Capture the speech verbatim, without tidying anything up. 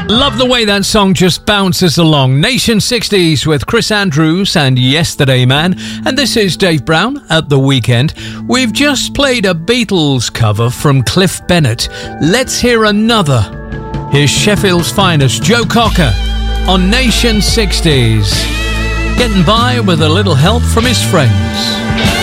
Love the way that song just bounces along. Nation sixties with Chris Andrews and Yesterday Man. And this is Dave Brown at The Weekend. We've just played a Beatles cover from Cliff Bennett. Let's hear another. Here's Sheffield's finest, Joe Cocker, on Nation sixties. Getting by with a little help from his friends.